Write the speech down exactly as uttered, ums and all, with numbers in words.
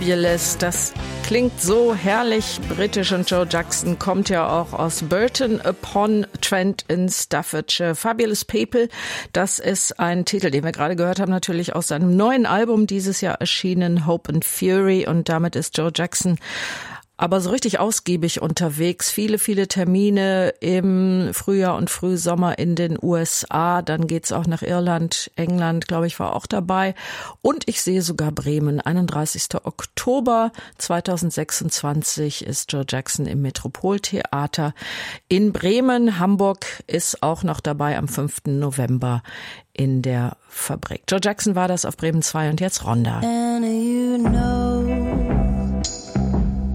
Fabulous, das klingt so herrlich britisch und Joe Jackson kommt ja auch aus Burton upon Trent in Staffordshire. Fabulous People, das ist ein Titel, den wir gerade gehört haben, natürlich aus seinem neuen Album dieses Jahr erschienen, Hope and Fury, und damit ist Joe Jackson aber so richtig ausgiebig unterwegs. Viele, viele Termine im Frühjahr und Frühsommer in den U S A. Dann geht's auch nach Irland, England, glaube ich, war auch dabei. Und ich sehe sogar Bremen. einunddreißigster Oktober zweitausendsechsundzwanzig ist Joe Jackson im Metropoltheater in Bremen. Hamburg ist auch noch dabei am fünften November in der Fabrik. Joe Jackson war das auf Bremen zwei und jetzt Rhonda. And you know